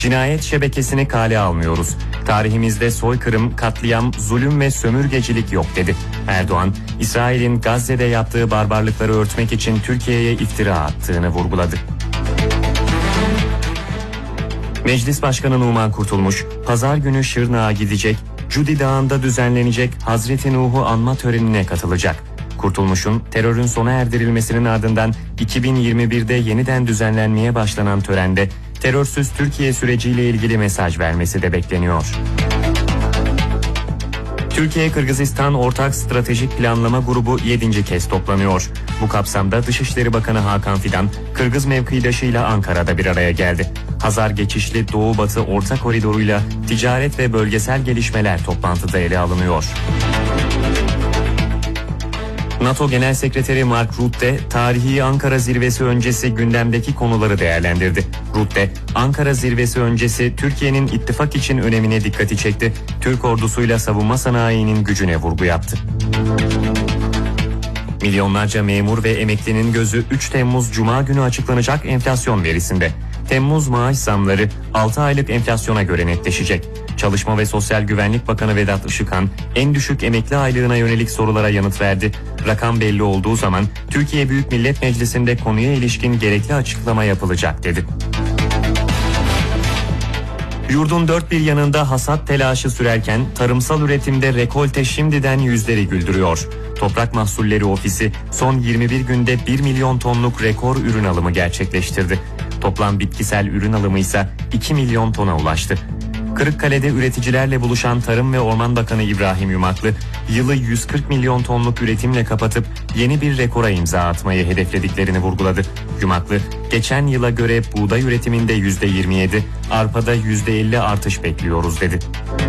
Cinayet şebekesini kale almıyoruz. Tarihimizde soykırım, katliam, zulüm ve sömürgecilik yok dedi. Erdoğan, İsrail'in Gazze'de yaptığı barbarlıkları örtmek için Türkiye'ye iftira attığını vurguladı. Meclis Başkanı Numan Kurtulmuş, pazar günü Şırnak'a gidecek, Cudi Dağı'nda düzenlenecek Hazreti Nuh'u anma törenine katılacak. Kurtulmuş'un terörün sona erdirilmesinin ardından 2021'de yeniden düzenlenmeye başlanan törende terörsüz Türkiye süreciyle ilgili mesaj vermesi de bekleniyor. Türkiye-Kırgızistan Ortak Stratejik Planlama Grubu 7. kez toplanıyor. Bu kapsamda Dışişleri Bakanı Hakan Fidan, Kırgız mevkidaşıyla Ankara'da bir araya geldi. Hazar geçişli Doğu-Batı Orta Koridoruyla ticaret ve bölgesel gelişmeler toplantıda ele alınıyor. NATO Genel Sekreteri Mark Rutte, tarihi Ankara Zirvesi öncesi gündemdeki konuları değerlendirdi. Rutte, Ankara Zirvesi öncesi Türkiye'nin ittifak için önemine dikkati çekti. Türk ordusuyla savunma sanayinin gücüne vurgu yaptı. Milyonlarca memur ve emeklinin gözü 3 Temmuz Cuma günü açıklanacak enflasyon verisinde. Temmuz maaş zamları 6 aylık enflasyona göre netleşecek. Çalışma ve Sosyal Güvenlik Bakanı Vedat Işıkhan, en düşük emekli aylığına yönelik sorulara yanıt verdi. Rakam belli olduğu zaman Türkiye Büyük Millet Meclisi'nde konuya ilişkin gerekli açıklama yapılacak dedi. Yurdun dört bir yanında hasat telaşı sürerken tarımsal üretimde rekolte şimdiden yüzleri güldürüyor. Toprak Mahsulleri Ofisi son 21 günde 1 milyon tonluk rekor ürün alımı gerçekleştirdi. Toplam bitkisel ürün alımı ise 2 milyon tona ulaştı. Kırıkkale'de üreticilerle buluşan Tarım ve Orman Bakanı İbrahim Yumaklı, yılı 140 milyon tonluk üretimle kapatıp yeni bir rekora imza atmayı hedeflediklerini vurguladı. Yumaklı, geçen yıla göre buğday üretiminde %27, arpada %50 artış bekliyoruz dedi.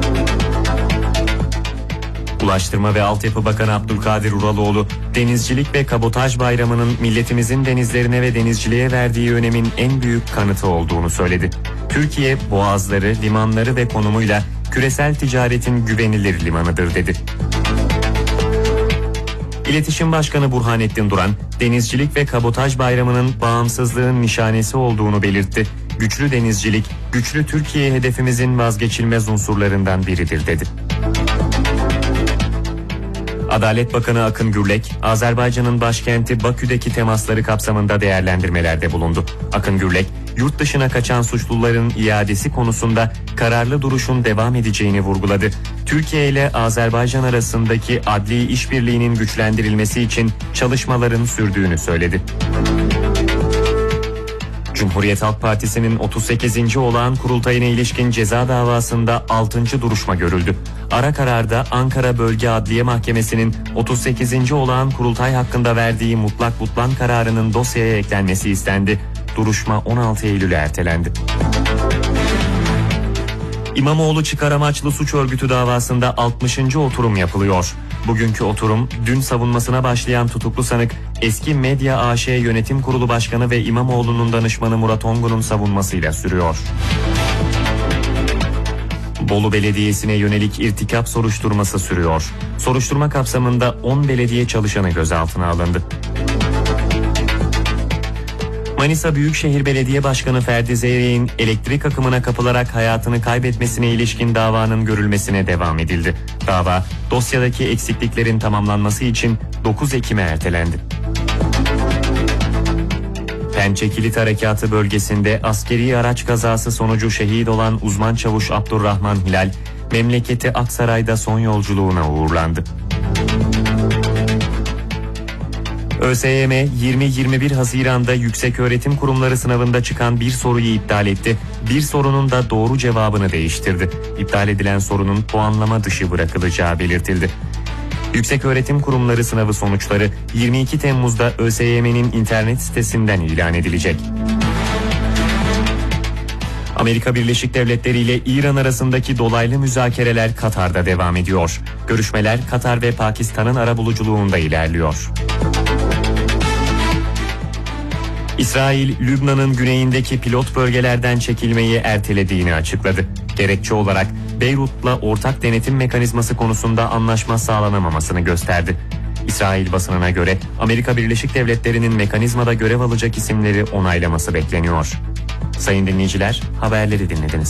Ulaştırma ve Altyapı Bakanı Abdülkadir Uraloğlu, Denizcilik ve Kabotaj Bayramı'nın milletimizin denizlerine ve denizciliğe verdiği önemin en büyük kanıtı olduğunu söyledi. Türkiye, boğazları, limanları ve konumuyla küresel ticaretin güvenilir limanıdır dedi. İletişim Başkanı Burhanettin Duran, Denizcilik ve Kabotaj Bayramı'nın bağımsızlığın nişanesi olduğunu belirtti. Güçlü denizcilik, güçlü Türkiye hedefimizin vazgeçilmez unsurlarından biridir dedi. Adalet Bakanı Akın Gürlek, Azerbaycan'ın başkenti Bakü'deki temasları kapsamında değerlendirmelerde bulundu. Akın Gürlek, yurt dışına kaçan suçluların iadesi konusunda kararlı duruşun devam edeceğini vurguladı. Türkiye ile Azerbaycan arasındaki adli işbirliğinin güçlendirilmesi için çalışmaların sürdüğünü söyledi. Cumhuriyet Halk Partisi'nin 38. olağan kurultayına ilişkin ceza davasında 6. duruşma görüldü. Ara kararda Ankara Bölge Adliye Mahkemesi'nin 38. olağan kurultay hakkında verdiği mutlak butlan kararının dosyaya eklenmesi istendi. Duruşma 16 Eylül'e ertelendi. İmamoğlu çıkar amaçlı suç örgütü davasında 60. oturum yapılıyor. Bugünkü oturum, dün savunmasına başlayan tutuklu sanık, eski Medya AŞ Yönetim Kurulu Başkanı ve İmamoğlu'nun danışmanı Murat Ongun'un savunmasıyla sürüyor. Bolu Belediyesi'ne yönelik irtikap soruşturması sürüyor. Soruşturma kapsamında 10 belediye çalışanı gözaltına alındı. Manisa Büyükşehir Belediye Başkanı Ferdi Zeyrek'in elektrik akımına kapılarak hayatını kaybetmesine ilişkin davanın görülmesine devam edildi. Dava, dosyadaki eksikliklerin tamamlanması için 9 Ekim'e ertelendi. Pençe Kilit Harekatı bölgesinde askeri araç kazası sonucu şehit olan uzman çavuş Abdurrahman Hilal, memleketi Aksaray'da son yolculuğuna uğurlandı. ÖSYM 20-21 Haziran'da Yükseköğretim Kurumları sınavında çıkan bir soruyu iptal etti. Bir sorunun da doğru cevabını değiştirdi. İptal edilen sorunun puanlama dışı bırakılacağı belirtildi. Yükseköğretim Kurumları sınavı sonuçları 22 Temmuz'da ÖSYM'nin internet sitesinden ilan edilecek. Amerika Birleşik Devletleri ile İran arasındaki dolaylı müzakereler Katar'da devam ediyor. Görüşmeler Katar ve Pakistan'ın arabuluculuğunda ilerliyor. İsrail, Lübnan'ın güneyindeki pilot bölgelerden çekilmeyi ertelediğini açıkladı. Gerekçe olarak Beyrut'la ortak denetim mekanizması konusunda anlaşma sağlanamamasını gösterdi. İsrail basınına göre Amerika Birleşik Devletleri'nin mekanizmada görev alacak isimleri onaylaması bekleniyor. Sayın dinleyiciler, haberleri dinlediniz.